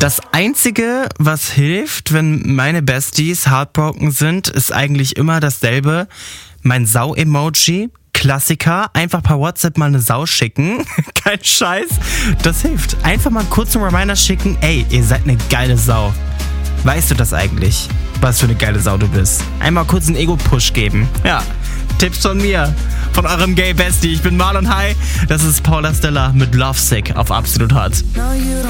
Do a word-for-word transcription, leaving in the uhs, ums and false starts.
Das Einzige, was hilft, wenn meine Besties heartbroken sind, ist eigentlich immer dasselbe. Mein Sau-Emoji, Klassiker, einfach per WhatsApp mal eine Sau schicken. Kein Scheiß. Das hilft. Einfach mal kurz einen Reminder schicken. Ey, ihr seid eine geile Sau. Weißt du das eigentlich? Was für eine geile Sau du bist. Einmal kurz einen Ego-Push geben. Ja, Tipps von mir. Von eurem Gay Bestie. Ich bin Marlon High. Das ist Paula Stella mit Lovesick auf Absolut Hot.